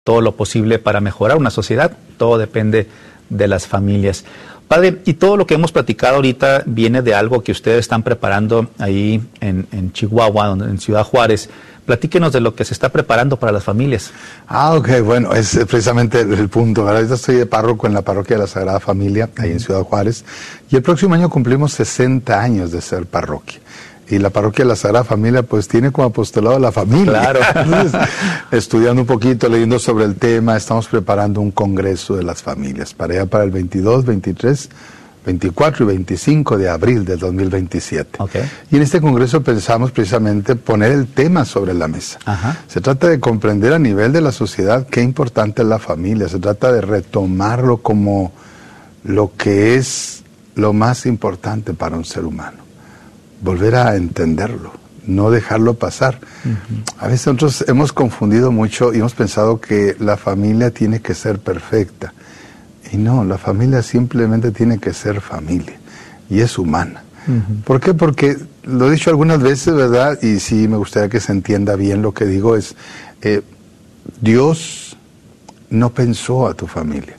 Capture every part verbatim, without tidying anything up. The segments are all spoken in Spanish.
todo lo posible para mejorar una sociedad. Todo depende de las familias. Padre, y todo lo que hemos platicado ahorita viene de algo que ustedes están preparando ahí en, en Chihuahua, en Ciudad Juárez. Platíquenos de lo que se está preparando para las familias. Ah, ok, bueno, es precisamente el, el punto, ¿verdad? Yo estoy de párroco en la parroquia de la Sagrada Familia, ahí en Ciudad Juárez, y el próximo año cumplimos sesenta años de ser parroquia. Y la parroquia de la Sagrada Familia, pues, tiene como apostolado la familia. Claro. Entonces, estudiando un poquito, leyendo sobre el tema, estamos preparando un congreso de las familias para allá para el veintidós, veintitrés, veinticuatro y veinticinco de abril del dos mil veintisiete. Okay. Y en este congreso pensamos precisamente poner el tema sobre la mesa. Ajá. Se trata de comprender a nivel de la sociedad qué importante es la familia. Se trata de retomarlo como lo que es lo más importante para un ser humano. Volver a entenderlo, no dejarlo pasar. Uh-huh. A veces nosotros hemos confundido mucho y hemos pensado que la familia tiene que ser perfecta. Y no, la familia simplemente tiene que ser familia. Y es humana. Uh-huh. ¿Por qué? Porque lo he dicho algunas veces, ¿verdad? Y sí me gustaría que se entienda bien lo que digo es, eh, Dios no pensó a tu familia.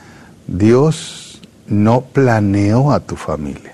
Dios no planeó a tu familia.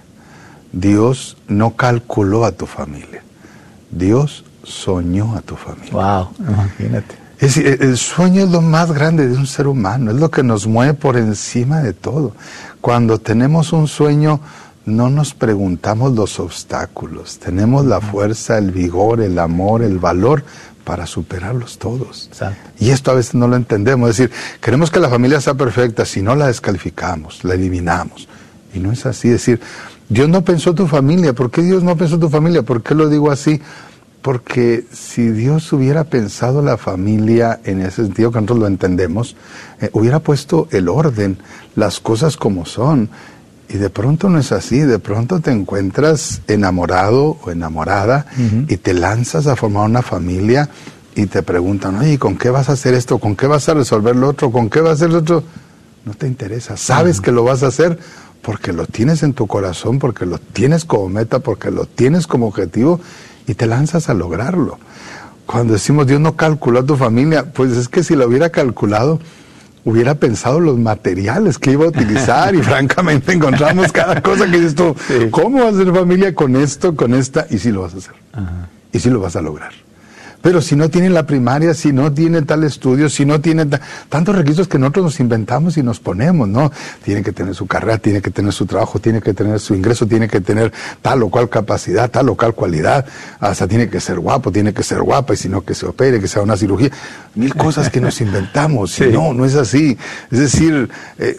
Dios no calculó a tu familia. Dios soñó a tu familia. Wow, imagínate. Es, el sueño es lo más grande de un ser humano, es lo que nos mueve por encima de todo. Cuando tenemos un sueño, no nos preguntamos los obstáculos, tenemos la fuerza, el vigor, el amor, el valor para superarlos todos. Exacto. Y esto a veces no lo entendemos, es decir, queremos que la familia sea perfecta, si no la descalificamos, la eliminamos. Y no es así, es decir, Dios no pensó tu familia. ¿Por qué Dios no pensó tu familia? ¿Por qué lo digo así? Porque si Dios hubiera pensado la familia en ese sentido que nosotros lo entendemos, eh, hubiera puesto el orden, las cosas como son. Y de pronto no es así, de pronto te encuentras enamorado o enamorada uh-huh. y te lanzas a formar una familia y te preguntan, oye, ¿con qué vas a hacer esto? ¿Con qué vas a resolver lo otro? ¿Con qué vas a hacer lo otro? No te interesa, sabes uh-huh. que lo vas a hacer porque lo tienes en tu corazón, porque lo tienes como meta, porque lo tienes como objetivo y te lanzas a lograrlo. Cuando decimos Dios no calculó a tu familia, pues es que si lo hubiera calculado, hubiera pensado los materiales que iba a utilizar y francamente encontramos cada cosa que dices tú, sí. ¿Cómo vas a hacer familia con esto, con esta? Y sí lo vas a hacer. Ajá. Y sí lo vas a lograr. Pero si no tiene la primaria, si no tiene tal estudio, si no tiene ta- tantos requisitos que nosotros nos inventamos y nos ponemos, ¿no? Tiene que tener su carrera, tiene que tener su trabajo, tiene que tener su ingreso, tiene que tener tal o cual capacidad, tal o cual cualidad, hasta tiene que ser guapo, tiene que ser guapa, y si no que se opere, que sea una cirugía, mil cosas que nos inventamos, sí. y no, no es así. Es decir, eh,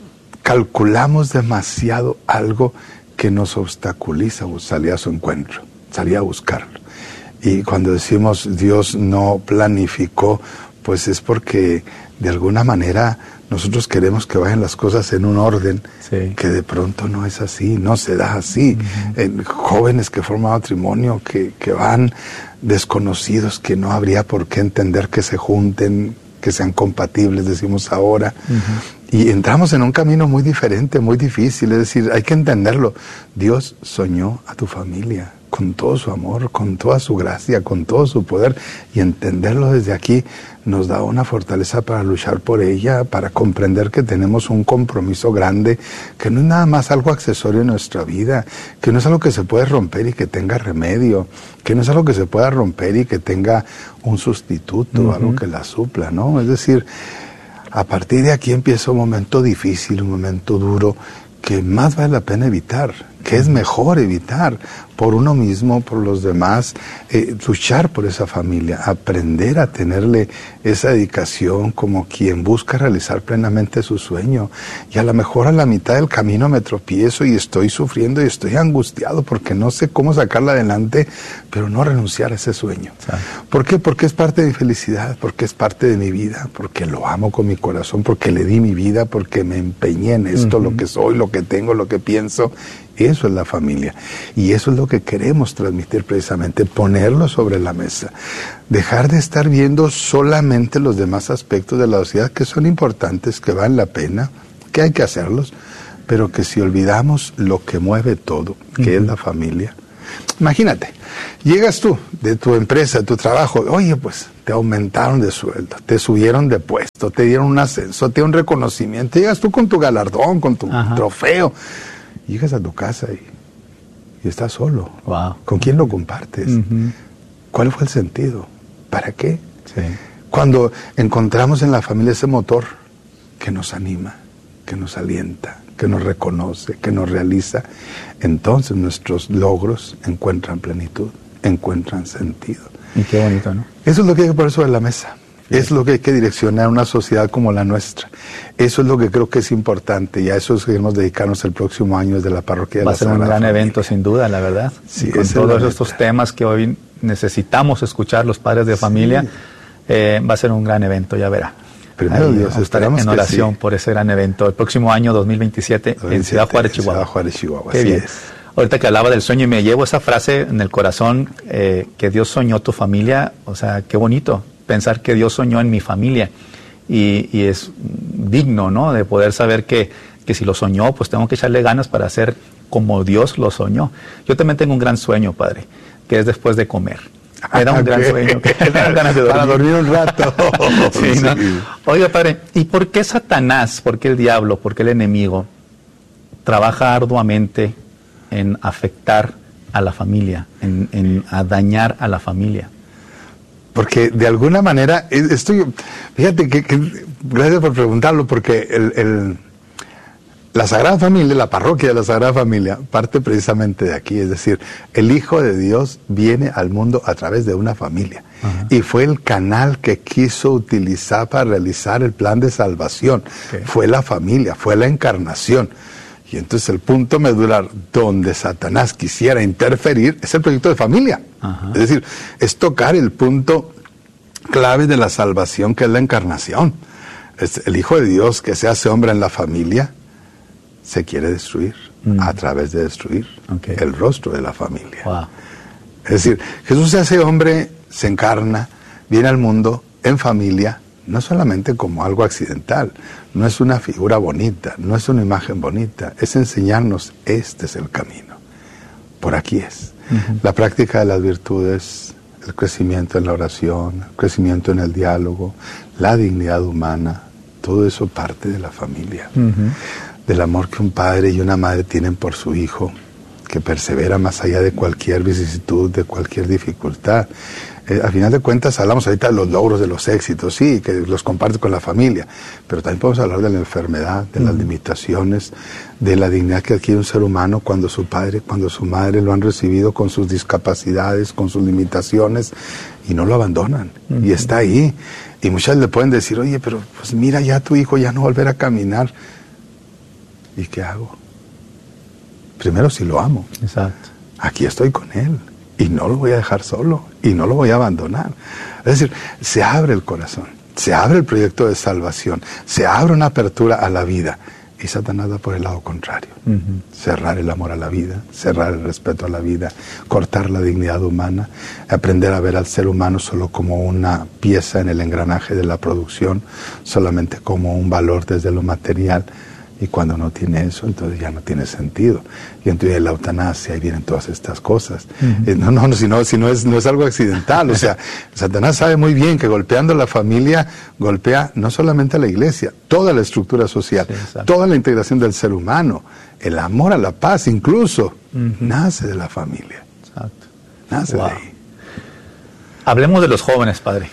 calculamos demasiado algo que nos obstaculiza salir a su encuentro, salir a buscarlo. Y cuando decimos Dios no planificó, pues es porque de alguna manera nosotros queremos que vayan las cosas en un orden sí. que de pronto no es así, no se da así. Uh-huh. Eh, jóvenes que forman matrimonio, que, que van desconocidos, que no habría por qué entender que se junten, que sean compatibles, decimos ahora. Uh-huh. Y entramos en un camino muy diferente, muy difícil, es decir, hay que entenderlo. Dios soñó a tu familia con todo su amor, con toda su gracia, con todo su poder, y entenderlo desde aquí nos da una fortaleza para luchar por ella, para comprender que tenemos un compromiso grande, que no es nada más algo accesorio en nuestra vida, que no es algo que se puede romper y que tenga remedio, que no es algo que se pueda romper y que tenga un sustituto, uh-huh. algo que la supla, ¿no? Es decir, a partir de aquí empieza un momento difícil, un momento duro, que más vale la pena evitar, que es mejor evitar por uno mismo, por los demás, eh, luchar por esa familia, aprender a tenerle esa dedicación como quien busca realizar plenamente su sueño. Y a lo mejor a la mitad del camino me tropiezo y estoy sufriendo y estoy angustiado porque no sé cómo sacarla adelante, pero no renunciar a ese sueño. Sí. ¿Por qué? Porque es parte de mi felicidad, porque es parte de mi vida, porque lo amo con mi corazón, porque le di mi vida, porque me empeñé en esto, uh-huh. lo que soy, lo que tengo, lo que pienso. Eso es la familia. Y eso es lo que queremos transmitir precisamente, ponerlo sobre la mesa. Dejar de estar viendo solamente los demás aspectos de la sociedad que son importantes, que valen la pena, que hay que hacerlos, pero que si olvidamos lo que mueve todo, que uh-huh. es la familia, Imagínate, llegas tú de tu empresa, de tu trabajo, oye, pues te aumentaron de sueldo, te subieron de puesto, te dieron un ascenso, te dieron un reconocimiento, llegas tú con tu galardón, con tu Ajá. trofeo, llegas a tu casa y, y estás solo. Wow. ¿Con quién lo compartes? Uh-huh. ¿Cuál fue el sentido? ¿Para qué? Sí. Cuando encontramos en la familia ese motor que nos anima, que nos alienta, que nos reconoce, que nos realiza, entonces nuestros logros encuentran plenitud, encuentran sentido. Y qué bonito, ¿no? Eso es lo que hay que poner sobre la mesa. Sí. Es lo que hay que direccionar una sociedad como la nuestra. Eso es lo que creo que es importante y a eso queremos dedicarnos el próximo año desde la parroquia de la Sagrada Familia. Va a ser un gran Familia. evento, sin duda, la verdad. Sí, y con todos estos temas que hoy necesitamos escuchar los padres de familia, sí. eh, va a ser un gran evento, ya verá. Primero Ahí, Dios, esperamos en oración sí. por ese gran evento el próximo año dos mil veintisiete en Ciudad Juárez, Chihuahua. Ciudad Juárez, Chihuahua. Qué bien. Es. Ahorita que hablaba del sueño y me llevo esa frase en el corazón, eh, que Dios soñó tu familia, o sea, qué bonito pensar que Dios soñó en mi familia y, y es digno, ¿no? De poder saber que, que si lo soñó, pues tengo que echarle ganas para hacer como Dios lo soñó. Yo también tengo un gran sueño, Padre, que es después de comer. Me da un gran sueño, que me dan ganas de dormir. Para dormir un rato. sí, ¿no? Oiga, Padre, ¿y por qué Satanás, por qué el diablo, por qué el enemigo trabaja arduamente en afectar a la familia, en, en a dañar a la familia? Porque de alguna manera, estoy, fíjate que, que gracias por preguntarlo, porque el, el, la Sagrada Familia, la parroquia de la Sagrada Familia, parte precisamente de aquí, es decir, el Hijo de Dios viene al mundo a través de una familia. Ajá. Y fue el canal que quiso utilizar para realizar el plan de salvación. Okay. Fue la familia, fue la encarnación. Y entonces el punto medular donde Satanás quisiera interferir es el proyecto de familia. Ajá. Es decir, es tocar el punto clave de la salvación, que es la encarnación. Es el Hijo de Dios que se hace hombre en la familia se quiere destruir mm. a través de destruir okay. el rostro de la familia. Wow. Es decir, Jesús se hace hombre, se encarna, viene al mundo en familia, no solamente como algo accidental, no es una figura bonita, no es una imagen bonita, es enseñarnos, este es el camino, por aquí es. Uh-huh. La práctica de las virtudes, el crecimiento en la oración, el crecimiento en el diálogo, la dignidad humana, todo eso parte de la familia. Uh-huh. Del amor que un padre y una madre tienen por su hijo, que persevera más allá de cualquier vicisitud, de cualquier dificultad. Eh, al final de cuentas hablamos ahorita de los logros, de los éxitos, sí, que los compartes con la familia, pero también podemos hablar de la enfermedad, de uh-huh. las limitaciones, de la dignidad que adquiere un ser humano cuando su padre, cuando su madre lo han recibido con sus discapacidades, con sus limitaciones, y no lo abandonan, uh-huh. y está ahí. Y muchas le pueden decir, oye, pero pues mira, ya tu hijo ya no volverá a caminar. ¿Y qué hago? Primero, si lo amo. Exacto. Aquí estoy con él y no lo voy a dejar solo y no lo voy a abandonar. Es decir, se abre el corazón, se abre el proyecto de salvación, se abre una apertura a la vida y Satanás va por el lado contrario. Uh-huh. Cerrar el amor a la vida, cerrar el respeto a la vida, cortar la dignidad humana, aprender a ver al ser humano solo como una pieza en el engranaje de la producción, solamente como un valor desde lo material. Y cuando no tiene eso, entonces ya no tiene sentido. Y entonces la eutanasia, ahí vienen todas estas cosas. Uh-huh. eh, no, no, no, si, no, si no, es, no es algo accidental. O sea, Satanás sabe muy bien que golpeando a la familia, golpea no solamente a la iglesia, toda la estructura social, sí, toda la integración del ser humano. El amor a la paz, incluso, uh-huh. nace de la familia. Exacto. Nace wow. de ahí. Hablemos de los jóvenes, Padre.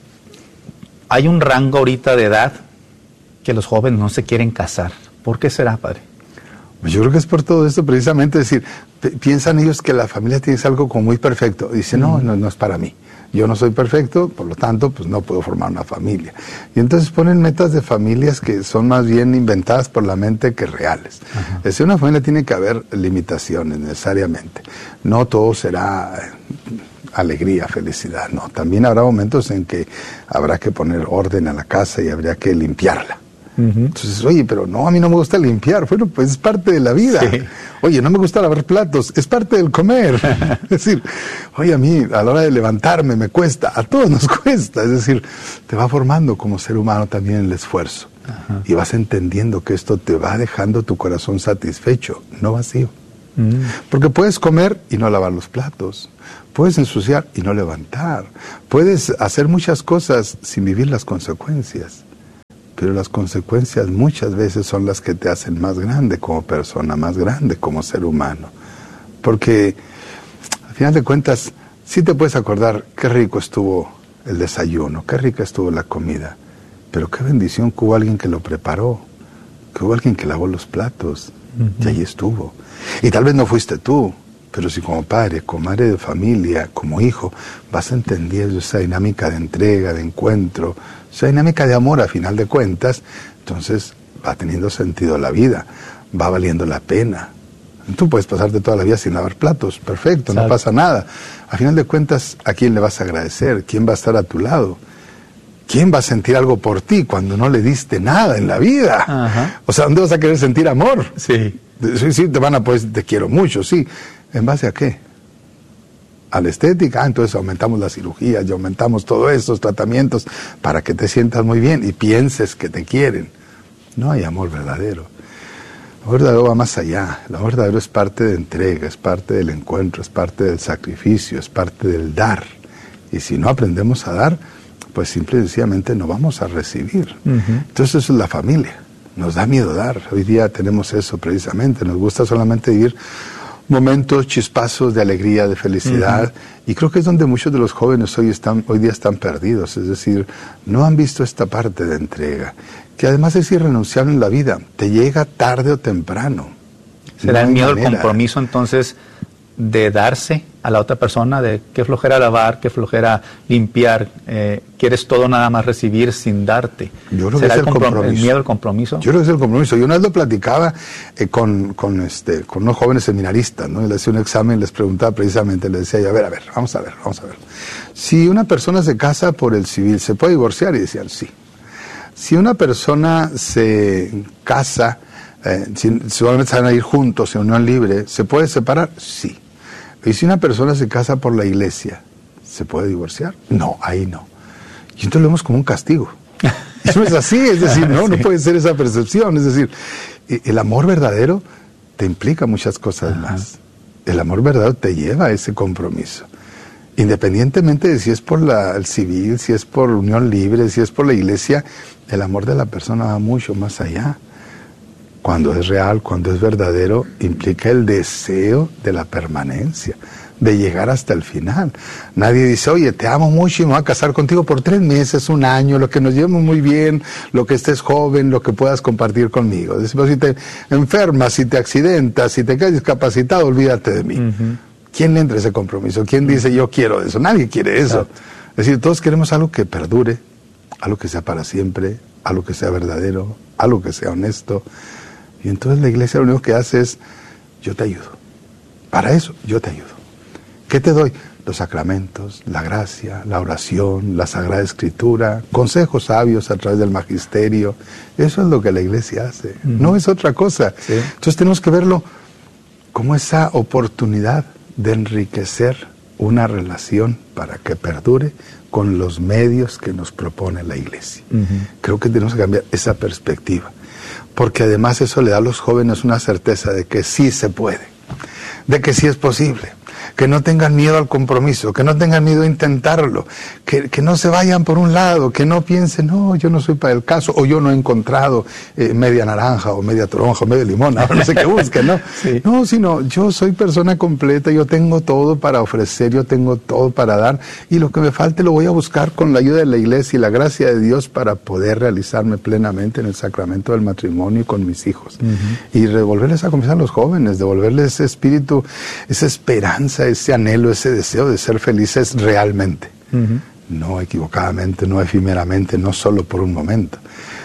Hay un rango ahorita de edad que los jóvenes no se quieren casar. ¿Por qué será, Padre? Yo creo que es por todo esto, precisamente, es decir, piensan ellos que la familia tiene que ser algo como muy perfecto. Dicen, no, no, no es para mí. Yo no soy perfecto, por lo tanto, pues no puedo formar una familia. Y entonces ponen metas de familias que son más bien inventadas por la mente que reales. Ajá. Es decir, una familia tiene que haber limitaciones necesariamente. No todo será alegría, felicidad, no. También habrá momentos en que habrá que poner orden a la casa y habría que limpiarla. Uh-huh. Entonces, oye, pero no, a mí no me gusta limpiar. Bueno, pues es parte de la vida. Sí. Oye, no me gusta lavar platos, es parte del comer. Es decir, oye, a mí a la hora de levantarme me cuesta, a todos nos cuesta. Es decir, te va formando como ser humano también el esfuerzo. Uh-huh. Y vas entendiendo que esto te va dejando tu corazón satisfecho, no vacío. Mm. Porque puedes comer y no lavar los platos, puedes ensuciar y no levantar, puedes hacer muchas cosas sin vivir las consecuencias, pero las consecuencias muchas veces son las que te hacen más grande como persona, más grande como ser humano. Porque al final de cuentas, sí te puedes acordar qué rico estuvo el desayuno, qué rica estuvo la comida, pero qué bendición que hubo alguien que lo preparó, que hubo alguien que lavó los platos, uh-huh. y ahí estuvo. Y tal vez no fuiste tú, pero si como padre, como madre de familia, como hijo, vas entendiendo esa dinámica de entrega, de encuentro, esa dinámica de amor a final de cuentas, entonces va teniendo sentido la vida, va valiendo la pena. Tú puedes pasarte toda la vida sin lavar platos, perfecto, ¿sabes? No pasa nada. A final de cuentas, ¿a quién le vas a agradecer? ¿Quién va a estar a tu lado? ¿Quién va a sentir algo por ti cuando no le diste nada en la vida? Ajá. O sea, ¿dónde vas a querer sentir amor? Sí. Sí, sí, te van a pues, te quiero mucho, sí. ¿En base a qué? ¿A la estética? Ah, entonces aumentamos las cirugías y aumentamos todos estos tratamientos para que te sientas muy bien y pienses que te quieren. No hay amor verdadero. El amor verdadero va más allá. El amor verdadero es parte de entrega, es parte del encuentro, es parte del sacrificio, es parte del dar. Y si no aprendemos a dar, pues simple y sencillamente no vamos a recibir. Uh-huh. Entonces eso es la familia. Nos da miedo dar. Hoy día tenemos eso precisamente. Nos gusta solamente vivir momentos, chispazos de alegría, de felicidad. Uh-huh. Y creo que es donde muchos de los jóvenes hoy, están, hoy día están perdidos. Es decir, no han visto esta parte de entrega, que además es irrenunciable en la vida. Te llega tarde o temprano. ¿Será el miedo al compromiso entonces de darse a la otra persona, de qué flojera lavar, qué flojera limpiar, eh, quieres todo nada más recibir sin darte? Yo creo ¿Será que es el, el, compromiso. el miedo al compromiso? Yo creo que es el compromiso. Yo una vez lo platicaba eh, con, con, este, con unos jóvenes seminaristas, ¿no? Y les hacía un examen y les preguntaba precisamente, les decía, a ver, a ver, vamos a ver, vamos a ver. Si una persona se casa por el civil, ¿se puede divorciar? Y decían, sí. Si una persona se casa, eh, si, solamente se van a ir juntos en unión libre, ¿se puede separar? Sí. Y si una persona se casa por la iglesia, ¿se puede divorciar? No, ahí no. Y entonces lo vemos como un castigo. Eso no es así, es decir, no, no puede ser esa percepción. Es decir, el amor verdadero te implica muchas cosas Ajá. más. El amor verdadero te lleva a ese compromiso. Independientemente de si es por la, el civil, si es por unión libre, si es por la iglesia, el amor de la persona va mucho más allá. Cuando es real, cuando es verdadero, implica el deseo de la permanencia, de llegar hasta el final. Nadie dice, oye, te amo mucho y me voy a casar contigo por tres meses, un año, lo que nos llevemos muy bien, lo que estés joven, lo que puedas compartir conmigo. Decimos, si te enfermas, si te accidentas, si te quedas discapacitado, olvídate de mí. Uh-huh. ¿Quién le entra ese compromiso? ¿Quién dice, yo quiero eso? Nadie quiere eso. Exacto. Es decir, todos queremos algo que perdure, algo que sea para siempre, algo que sea verdadero, algo que sea honesto. Y entonces la iglesia lo único que hace es, yo te ayudo. Para eso, yo te ayudo. ¿Qué te doy? Los sacramentos, la gracia, la oración, la Sagrada Escritura, consejos sabios a través del magisterio. Eso es lo que la iglesia hace. Uh-huh. No es otra cosa. Sí. Entonces tenemos que verlo como esa oportunidad de enriquecer una relación para que perdure con los medios que nos propone la iglesia. Uh-huh. Creo que tenemos que cambiar esa perspectiva. Porque además eso le da a los jóvenes una certeza de que sí se puede, de que sí es posible, que no tengan miedo al compromiso, que no tengan miedo a intentarlo, que, que no se vayan por un lado, que no piensen, no, yo no soy para el caso, o yo no he encontrado eh, media naranja, o media toronja, o media limón, ahora no sé qué busquen, ¿no? Sí. No, sino yo soy persona completa, yo tengo todo para ofrecer, yo tengo todo para dar, y lo que me falte lo voy a buscar con la ayuda de la iglesia y la gracia de Dios para poder realizarme plenamente en el sacramento del matrimonio y con mis hijos. Uh-huh. Y devolverles a comenzar a los jóvenes, devolverles ese espíritu, esa esperanza, ese anhelo, ese deseo de ser felices realmente. Uh-huh. No equivocadamente, no efímeramente, no solo por un momento.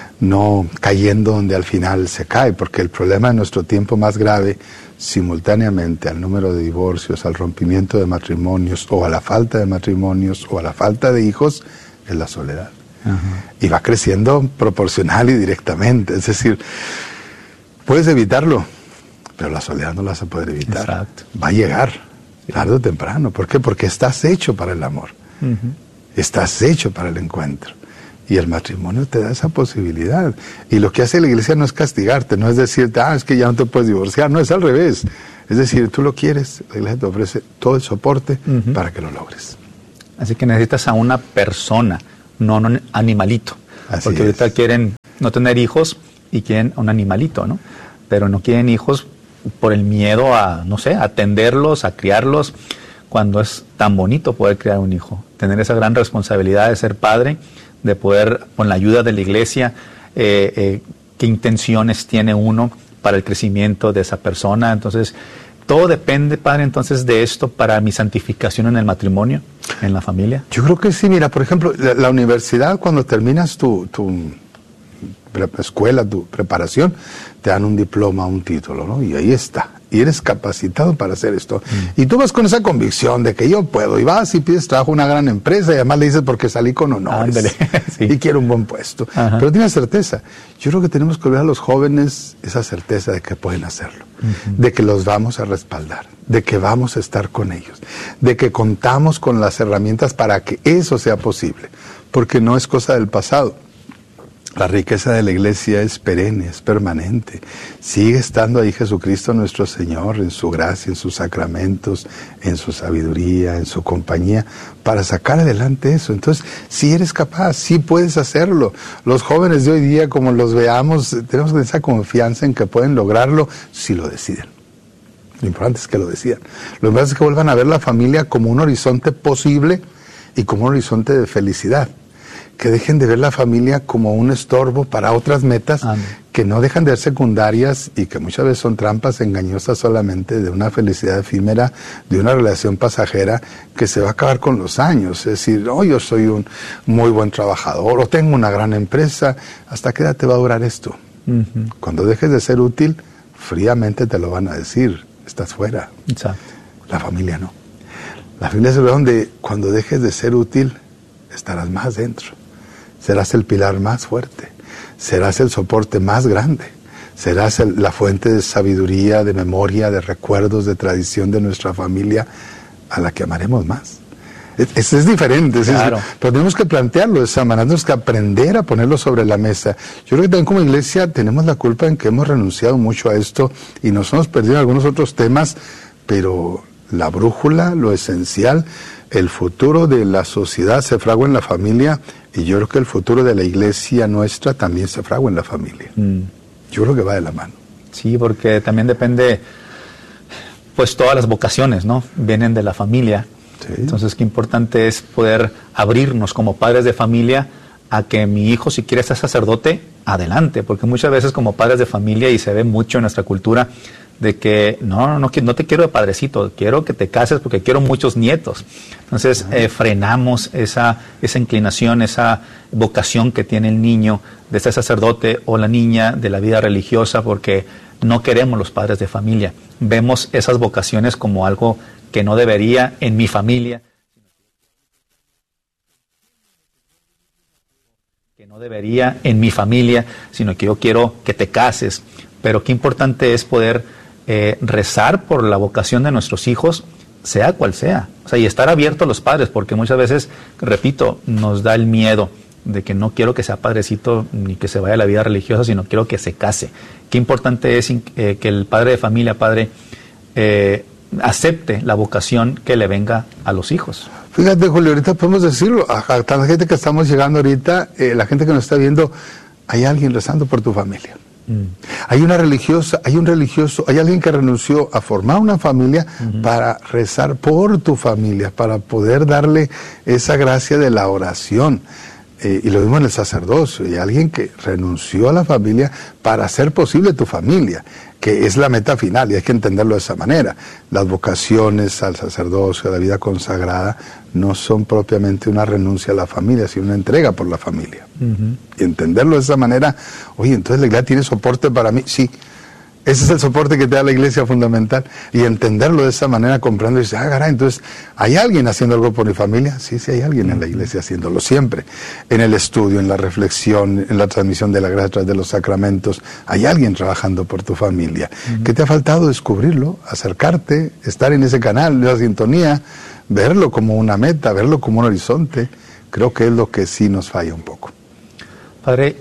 No cayendo donde al final se cae, porque el problema de nuestro tiempo más grave, simultáneamente al número de divorcios, al rompimiento de matrimonios, o a la falta de matrimonios, o a la falta de hijos, es la soledad. Uh-huh. Y va creciendo proporcional y directamente. Es decir, puedes evitarlo, pero la soledad no la vas a poder evitar. Exacto. Va a llegar, tarde o temprano. ¿Por qué? Porque estás hecho para el amor. Uh-huh. Estás hecho para el encuentro. Y el matrimonio te da esa posibilidad. Y lo que hace la iglesia no es castigarte, no es decirte, ah, es que ya no te puedes divorciar. No, es al revés. Es decir, tú lo quieres, la iglesia te ofrece todo el soporte uh-huh. para que lo logres. Así que necesitas a una persona, no un animalito. Así Porque ahorita es. quieren no tener hijos y quieren un animalito, ¿no? Pero no quieren hijos por el miedo a, no sé, a atenderlos, a criarlos, cuando es tan bonito poder criar un hijo. Tener esa gran responsabilidad de ser padre, de poder, con la ayuda de la iglesia, eh, eh, qué intenciones tiene uno para el crecimiento de esa persona. Entonces, todo depende, Padre, entonces, de esto para mi santificación en el matrimonio, en la familia. Yo creo que sí. Mira, por ejemplo, la, la universidad, cuando terminas tu, tu escuela, tu preparación, te dan un diploma, un título, ¿no? Y ahí está. Y eres capacitado para hacer esto. Mm. Y tú vas con esa convicción de que yo puedo. Y vas y pides trabajo a una gran empresa y además le dices porque salí con honores. Ándale. Sí. Y quiero un buen puesto. Ajá. Pero tienes certeza. Yo creo que tenemos que ver a los jóvenes esa certeza de que pueden hacerlo. Uh-huh. De que los vamos a respaldar. De que vamos a estar con ellos. De que contamos con las herramientas para que eso sea posible. Porque no es cosa del pasado. La riqueza de la iglesia es perenne, es permanente. Sigue estando ahí Jesucristo nuestro Señor, en su gracia, en sus sacramentos, en su sabiduría, en su compañía, para sacar adelante eso. Entonces, si eres capaz, sí puedes hacerlo. Los jóvenes de hoy día, como los veamos, tenemos esa confianza en que pueden lograrlo si lo deciden. Lo importante es que lo decidan. Lo importante es que vuelvan a ver la familia como un horizonte posible y como un horizonte de felicidad. Que dejen de ver la familia como un estorbo para otras metas Amén. Que no dejan de ser secundarias y que muchas veces son trampas engañosas solamente de una felicidad efímera, de una relación pasajera que se va a acabar con los años. Es decir, no, yo soy un muy buen trabajador o tengo una gran empresa. ¿Hasta qué edad te va a durar esto? Uh-huh. Cuando dejes de ser útil, fríamente te lo van a decir. Estás fuera. Exacto. La familia no. La familia es el lugar donde cuando dejes de ser útil, estarás más dentro. Serás el pilar más fuerte, serás el soporte más grande, serás el, la fuente de sabiduría, de memoria, de recuerdos, de tradición de nuestra familia, a la que amaremos más. Es, es, es diferente, claro. es, pero tenemos que plantearlo de esa manera, tenemos que aprender a ponerlo sobre la mesa. Yo creo que también como iglesia tenemos la culpa en que hemos renunciado mucho a esto y nos hemos perdido en algunos otros temas, pero la brújula, lo esencial, el futuro de la sociedad se fragua en la familia y yo creo que el futuro de la iglesia nuestra también se fragua en la familia. Mm. Yo creo que va de la mano. Sí, porque también depende, pues todas las vocaciones, ¿no? Vienen de la familia. Sí. Entonces, qué importante es poder abrirnos como padres de familia a que mi hijo, si quiere ser sacerdote, adelante, porque muchas veces como padres de familia, y se ve mucho en nuestra cultura, de que no, no, no, no te quiero de padrecito, quiero que te cases porque quiero muchos nietos. Entonces eh, frenamos esa, esa inclinación, esa vocación que tiene el niño de ser sacerdote o la niña de la vida religiosa porque no queremos los padres de familia. Vemos esas vocaciones como algo que no debería en mi familia, que no debería en mi familia, sino que yo quiero que te cases. Pero qué importante es poder Eh, rezar por la vocación de nuestros hijos, sea cual sea, o sea, y estar abiertos a los padres, porque muchas veces, repito, nos da el miedo de que no quiero que sea padrecito ni que se vaya a la vida religiosa, sino quiero que se case. Qué importante es eh, que el padre de familia, padre, eh, acepte la vocación que le venga a los hijos. Fíjate, Julio, ahorita podemos decirlo, a, a la gente que estamos llegando ahorita, eh, la gente que nos está viendo, hay alguien rezando por tu familia. Hay una religiosa, hay un religioso, hay alguien que renunció a formar una familia uh-huh. para rezar por tu familia, para poder darle esa gracia de la oración. Eh, y lo mismo en el sacerdocio, hay alguien que renunció a la familia para hacer posible tu familia, que es la meta final, y hay que entenderlo de esa manera. Las vocaciones al sacerdocio, a la vida consagrada, no son propiamente una renuncia a la familia, sino una entrega por la familia. Uh-huh. Y entenderlo de esa manera, oye, entonces la iglesia tiene soporte para mí, sí. Ese es el soporte que te da la iglesia fundamental. Y entenderlo de esa manera, comprando y dices, ah, caray, entonces, ¿hay alguien haciendo algo por mi familia? Sí, sí, hay alguien en la iglesia haciéndolo siempre. En el estudio, en la reflexión, en la transmisión de la gracia a través de los sacramentos, hay alguien trabajando por tu familia. Uh-huh. ¿Qué te ha faltado? Descubrirlo, acercarte, estar en ese canal, en esa sintonía, verlo como una meta, verlo como un horizonte. Creo que es lo que sí nos falla un poco. Padre, y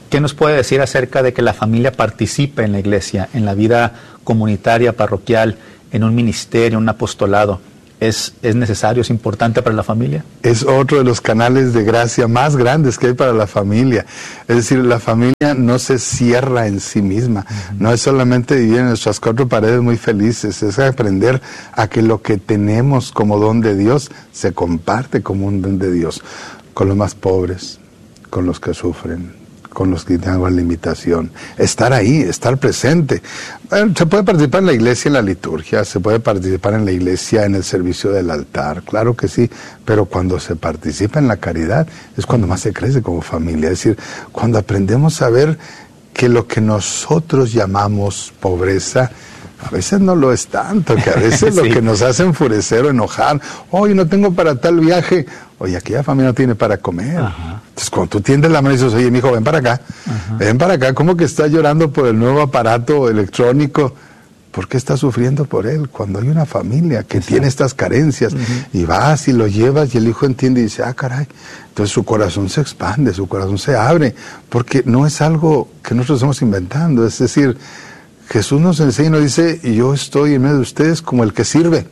¿Qué nos puede decir acerca de que la familia participe en la iglesia, en la vida comunitaria, parroquial, en un ministerio, en un apostolado? ¿Es, ¿Es necesario, es importante para la familia? Es otro de los canales de gracia más grandes que hay para la familia. Es decir, la familia no se cierra en sí misma. Uh-huh. No es solamente vivir en nuestras cuatro paredes muy felices, es aprender a que lo que tenemos como don de Dios se comparte como un don de Dios con los más pobres, con los que sufren, con los que tengan limitación, estar ahí, estar presente. Bueno, se puede participar en la iglesia, en la liturgia, se puede participar en la iglesia, en el servicio del altar, claro que sí, pero cuando se participa en la caridad es cuando más se crece como familia, es decir, cuando aprendemos a ver que lo que nosotros llamamos pobreza, a veces no lo es tanto, que a veces sí. Lo que nos hace enfurecer o enojar, oye, no tengo para tal viaje, oye, aquella familia no tiene para comer. Ajá. Entonces, cuando tú tiendes la mano y dices, oye, mijo, ven para acá, Ajá. ven para acá, ¿cómo que estás llorando por el nuevo aparato electrónico? ¿Por qué estás sufriendo por él? Cuando hay una familia que Exacto. tiene estas carencias, uh-huh. y vas y lo llevas y el hijo entiende y dice, ah, caray, entonces su corazón se expande, su corazón se abre, porque no es algo que nosotros estamos inventando, es decir, Jesús nos enseña y nos dice, yo estoy en medio de ustedes como el que sirve.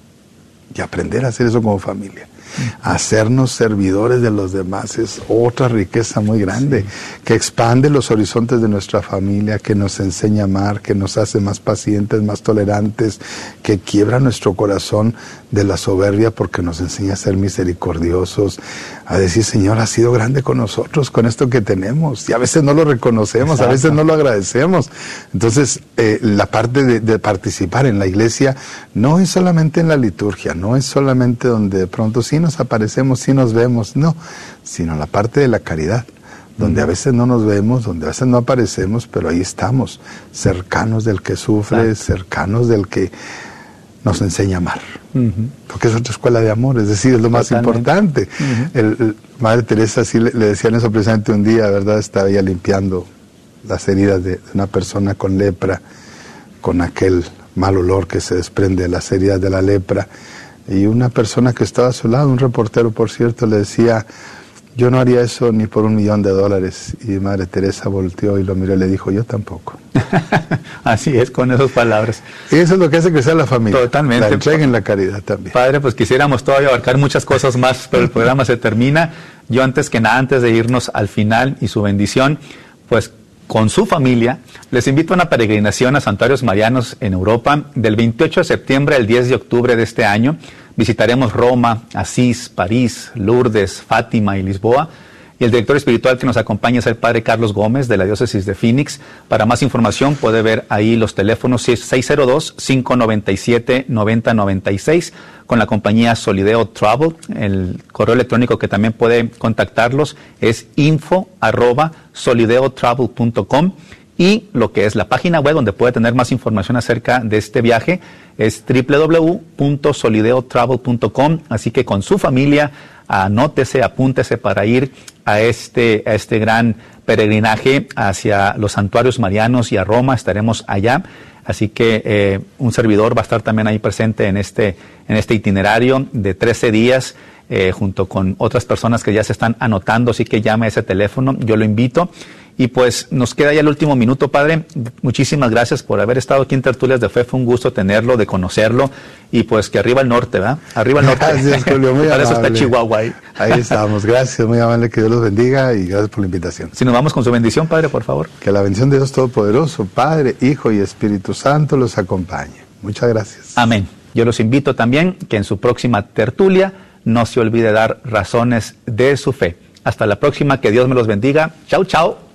Y aprender a hacer eso como familia. Hacernos servidores de los demás es otra riqueza muy grande, sí. que expande los horizontes de nuestra familia, que nos enseña a amar, que nos hace más pacientes, más tolerantes, que quiebra nuestro corazón de la soberbia porque nos enseña a ser misericordiosos, a decir, Señor, has sido grande con nosotros, con esto que tenemos, y a veces no lo reconocemos, Exacto. a veces no lo agradecemos. Entonces, eh, la parte de, de participar en la iglesia no es solamente en la liturgia, no es solamente donde de pronto sí nos aparecemos, sí nos vemos, no, sino la parte de la caridad, donde a veces no nos vemos, donde a veces no aparecemos, pero ahí estamos, cercanos del que sufre, Exacto. cercanos del que nos enseña a amar, uh-huh. porque es otra escuela de amor, es decir, es lo más Totalmente. importante. Uh-huh. El, el, Madre Teresa sí le, le decían eso precisamente un día, ¿verdad? Estaba ella limpiando las heridas de, de una persona con lepra, con aquel mal olor que se desprende de las heridas de la lepra, y una persona que estaba a su lado, un reportero por cierto, le decía, yo no haría eso ni por un millón de dólares. Y Madre Teresa volteó y lo miró y le dijo, yo tampoco. Así es, con esas palabras. Y eso es lo que hace crecer la familia. Totalmente. La entrega en la caridad también. Padre, pues quisiéramos todavía abarcar muchas cosas más, pero el programa se termina. Yo antes que nada, antes de irnos al final y su bendición, pues con su familia, les invito a una peregrinación a santuarios marianos en Europa del veintiocho de septiembre al diez de octubre de este año. Visitaremos Roma, Asís, París, Lourdes, Fátima y Lisboa. Y el director espiritual que nos acompaña es el Padre Carlos Gómez de la Diócesis de Phoenix. Para más información puede ver ahí los teléfonos seis cero dos, cinco nueve siete, nueve cero nueve seis con la compañía Solideo Travel. El correo electrónico que también puede contactarlos es info arroba solideotravel punto com. Y lo que es la página web donde puede tener más información acerca de este viaje es doble u doble u doble u punto solideotravel punto com. Así que con su familia, anótese, apúntese para ir a este, a este gran peregrinaje hacia los santuarios marianos y a Roma. Estaremos allá. Así que eh, un servidor va a estar también ahí presente en este, en este itinerario de trece días. Eh, junto con otras personas que ya se están anotando, así que llame a ese teléfono, yo lo invito. Y pues nos queda ya el último minuto, Padre. Muchísimas gracias por haber estado aquí en Tertulias de Fe, fue un gusto tenerlo, de conocerlo, y pues que arriba el norte, ¿verdad? Arriba el norte. Gracias, Julio, muy Para amable. eso está Chihuahua ahí. Ahí estamos, gracias, muy amable, que Dios los bendiga y gracias por la invitación. Si nos vamos con su bendición, Padre, por favor. Que la bendición de Dios Todopoderoso, Padre, Hijo y Espíritu Santo los acompañe. Muchas gracias. Amén. Yo los invito también que en su próxima tertulia no se olvide dar razones de su fe. Hasta la próxima, que Dios me los bendiga. Chau, chau.